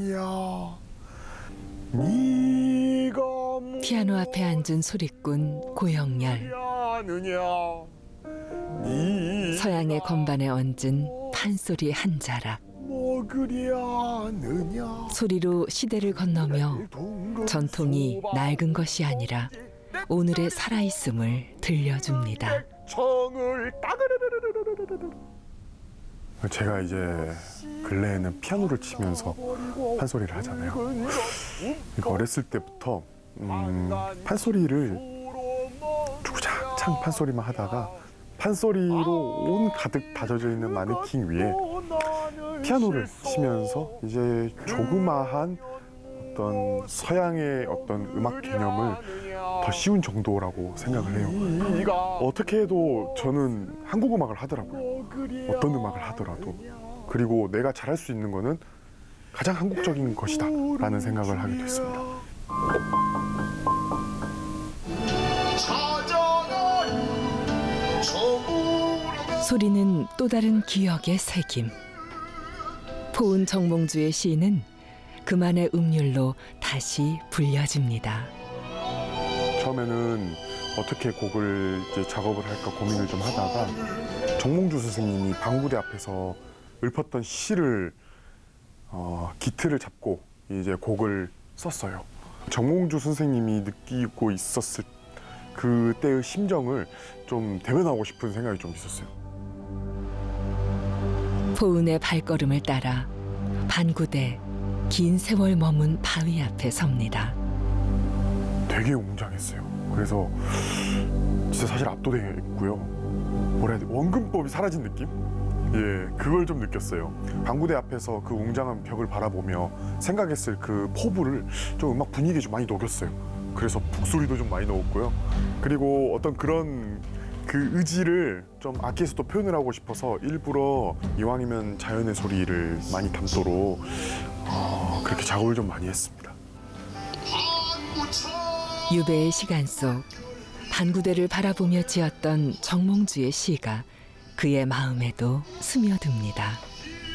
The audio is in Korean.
느냐 네가 피아노 앞에 앉은 소리꾼 고영렬. 느냐 서양의 건반에 얹은 판소리 한 자락. 먹으랴 느냐 소리로 시대를 건너며 전통이 낡은 것이 아니라 오늘의 살아있음을 들려줍니다. 청을 따그르르르르르르르. 제가 이제 근래에는 피아노를 치면서 판소리를 하잖아요. 그러니까 어렸을 때부터 판소리를 주구장창 판소리만 하다가 판소리로 온 가득 다져져 있는 마네킹 위에 피아노를 치면서 이제 조그마한 어떤 서양의 어떤 음악 개념을 더 씌운 정도라고 생각을 해요. 어떻게 해도 저는 한국 음악을 하더라고요. 어떤 음악을 하더라도. 그리고 내가 잘할 수 있는 거는 가장 한국적인 것이다 라는 생각을 하게 됐습니다. 소리는 또 다른 기억의 새김. 포은 정몽주의 시는 그만의 음률로 다시 불려집니다. 처음에는 어떻게 곡을 이제 작업을 할까 고민을 좀 하다가 정몽주 선생님이 방구대 앞에서 읊었던 시를 기틀을 잡고 이제 곡을 썼어요. 정몽주 선생님이 느끼고 있었을 그때의 심정을 좀 대변하고 싶은 생각이 좀 있었어요. 포은의 발걸음을 따라 반구대 긴 세월 머문 바위 앞에 섭니다. 되게 웅장했어요. 그래서 진짜 사실 압도됐고요. 뭐라 해야 돼? 원근법이 사라진 느낌? 예, 그걸 좀 느꼈어요. 방구대 앞에서 그 웅장한 벽을 바라보며 생각했을 그 포부를 좀 음악 분위기에 좀 많이 녹였어요. 그래서 북소리도 좀 많이 넣었고요. 그리고 어떤 그런 그 의지를 좀 악기에서도 표현을 하고 싶어서 일부러 이왕이면 자연의 소리를 많이 담도록 그렇게 작업을 좀 많이 했습니다. 유배의 시간 속 반구대를 바라보며 지었던 정몽주의 시가 그의 마음에도 스며듭니다.